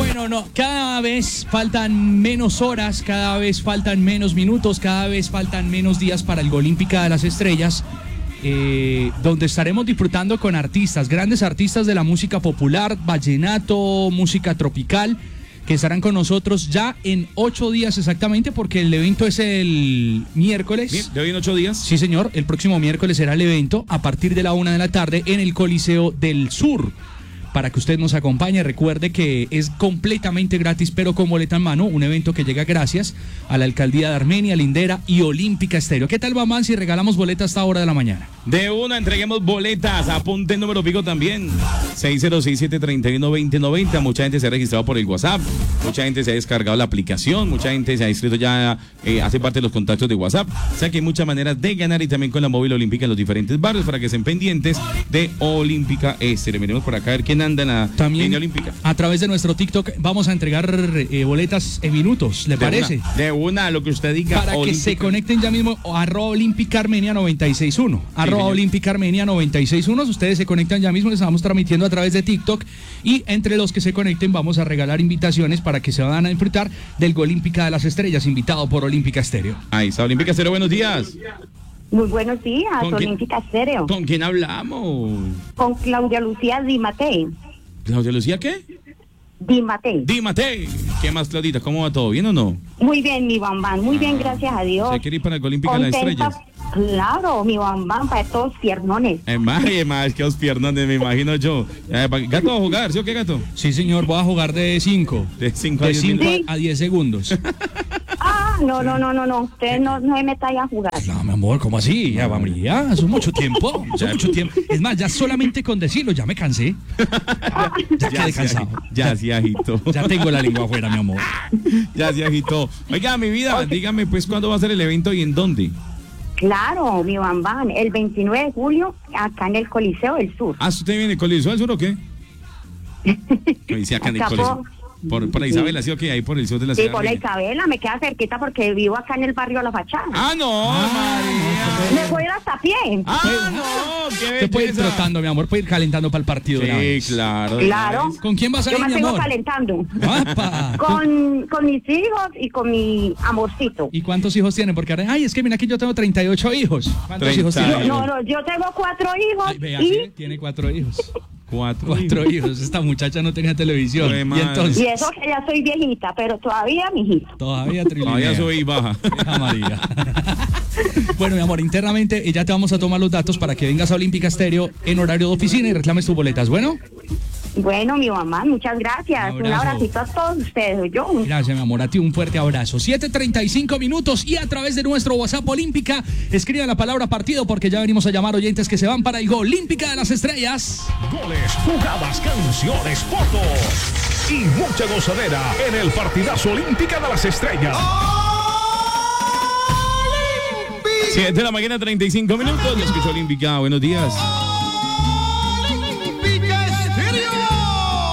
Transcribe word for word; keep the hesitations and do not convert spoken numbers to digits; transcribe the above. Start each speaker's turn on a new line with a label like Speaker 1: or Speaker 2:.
Speaker 1: Bueno, no, cada vez faltan menos horas, cada vez faltan menos minutos, cada vez faltan menos días para el Olímpica de las Estrellas, eh, donde estaremos disfrutando con artistas, grandes artistas de la música popular, vallenato, música tropical, que estarán con nosotros ya en ocho días exactamente, porque el evento es el miércoles.
Speaker 2: Bien, ¿de hoy en ocho días?
Speaker 1: Sí, señor, el próximo miércoles será el evento a partir de la una de la tarde en el Coliseo del Sur. Para que usted nos acompañe, recuerde que es completamente gratis, pero con boleta en mano, un evento que llega gracias a la Alcaldía de Armenia, Lindera y Olímpica Estéreo. ¿Qué tal, mamá, si regalamos boletas a esta hora de la mañana?
Speaker 2: De una, entreguemos boletas, apunte el número pico también, seis cero seis, siete tres uno, dos cero nueve cero. Mucha gente se ha registrado por el WhatsApp, mucha gente se ha descargado la aplicación, mucha gente se ha inscrito ya, eh, hace parte de los contactos de WhatsApp. O sea que hay muchas maneras de ganar, y también con la móvil olímpica en los diferentes barrios, para que estén pendientes de Olímpica Estéreo. Miremos por acá a ver quién anda en la
Speaker 1: También,
Speaker 2: línea olímpica.
Speaker 1: A través de nuestro TikTok vamos a entregar eh, boletas en minutos, ¿le
Speaker 2: De
Speaker 1: parece?
Speaker 2: Una, de una, lo que usted diga.
Speaker 1: Para
Speaker 2: Olímpica.
Speaker 1: que se conecten ya mismo, arroba Olímpica Armenia noventa y seis punto uno. Arroba
Speaker 2: señor.
Speaker 1: Olímpica Armenia noventa y seis punto uno. Ustedes se conectan ya mismo, les estamos transmitiendo a través de TikTok. Y entre los que se conecten vamos a regalar invitaciones para que se van a disfrutar del Olímpica de las Estrellas, invitado por Olímpica Estéreo.
Speaker 2: Ahí está, Olímpica Estéreo, buenos días.
Speaker 3: Muy buenos días,
Speaker 2: ¿Con quién?
Speaker 3: Olímpica Estéreo.
Speaker 2: ¿Con quién hablamos?
Speaker 3: Con Claudia Lucía Di Matei.
Speaker 2: ¿Claudia Lucía qué?
Speaker 3: Di Matei.
Speaker 2: Dímate. ¿Qué más, Claudita? ¿Cómo va todo? ¿Bien o no?
Speaker 3: Muy bien, mi bambán. Muy bien, gracias a Dios.
Speaker 2: ¿Se quiere ir para el Olímpica de las
Speaker 3: Contenta.
Speaker 2: Estrellas?
Speaker 3: Claro, mi bambán, para todos piernones.
Speaker 2: Es más, es más, que os piernones, me imagino yo. Eh, pa- ¿Gato va a jugar? ¿Sí o qué, Gato?
Speaker 1: Sí, señor, voy a jugar de cinco.
Speaker 2: De cinco
Speaker 1: De
Speaker 2: a diez
Speaker 1: cinco
Speaker 2: minutos.
Speaker 1: a diez segundos.
Speaker 3: Ah, no, no, no, no, no. Ustedes no, no se metan a jugar.
Speaker 1: No, mi amor, ¿cómo así? Ya, vamos, ya, eso es mucho tiempo. Eso es mucho tiempo. Es más, ya solamente con decirlo, ya me cansé. Ya quedé
Speaker 2: se
Speaker 1: cansado.
Speaker 2: agi- Ya se agitó.
Speaker 1: Ya tengo la lengua afuera, mi amor.
Speaker 2: Ya se agitó. Oiga, mi vida, dígame pues cuándo va a ser el evento y en dónde.
Speaker 3: Claro, mi bambán. El veintinueve de julio, acá en el Coliseo del Sur.
Speaker 2: Ah, ¿usted viene del Coliseo del Sur o qué? Me dice acá en el
Speaker 3: Acá
Speaker 2: Coliseo.
Speaker 3: por-
Speaker 2: Por, por Isabela, ¿sí o qué? Ahí por el sur de la
Speaker 3: Sí,
Speaker 2: ciudad.
Speaker 3: por la
Speaker 2: de-
Speaker 3: Isabela, me queda cerquita porque vivo acá en el barrio La Fachada.
Speaker 2: Ah, no, María.
Speaker 3: Me voy a ir hasta a pie.
Speaker 2: Ah, no, qué
Speaker 1: Usted puede ir
Speaker 2: belleza.
Speaker 1: trotando, mi amor, puede ir calentando para el partido. de una
Speaker 2: Sí,
Speaker 1: vez.
Speaker 2: claro.
Speaker 3: Claro.
Speaker 1: ¿Con quién vas a
Speaker 3: Yo
Speaker 1: ir,
Speaker 3: me
Speaker 1: mi
Speaker 3: tengo
Speaker 1: amor?
Speaker 3: calentando.
Speaker 1: Guapa.
Speaker 3: Con, con mis hijos y con mi amorcito.
Speaker 1: ¿Y cuántos hijos tienen? Porque ahora, ay, es que mira aquí yo tengo treinta y ocho hijos. ¿Cuántos
Speaker 2: treinta
Speaker 1: hijos tiene?
Speaker 2: años.
Speaker 3: No, no, yo tengo cuatro hijos
Speaker 1: Ay, vea,
Speaker 3: y,
Speaker 1: sí, tiene cuatro hijos.
Speaker 2: Cuatro.
Speaker 1: Cuatro hijos. Esta muchacha no tenía televisión.
Speaker 2: Jue
Speaker 1: Y
Speaker 2: madre.
Speaker 1: entonces,
Speaker 3: y eso que ya soy viejita, pero todavía mijito.
Speaker 1: todavía trilinea.
Speaker 2: Todavía sube y baja.
Speaker 1: Hija María. Bueno, mi amor, internamente eh, ya te vamos a tomar los datos para que vengas a Olímpica Estéreo en horario de oficina y reclames tus boletas. Bueno,
Speaker 3: Bueno, mi mamá, muchas gracias.
Speaker 1: Un
Speaker 3: Un,
Speaker 1: abrazo.
Speaker 3: abracito a todos ustedes. Yo,
Speaker 1: gracias, mi amor. A ti un fuerte abrazo. siete treinta y cinco minutos y a través de nuestro WhatsApp Olímpica, escriban la palabra partido porque ya venimos a llamar oyentes que se van para el Olímpica de las Estrellas.
Speaker 4: Goles, jugadas, canciones, fotos y mucha gozadera en el partidazo Olímpica de las Estrellas.
Speaker 2: siete de la mañana, treinta y cinco minutos. Ya escuchó Olímpica. Buenos días.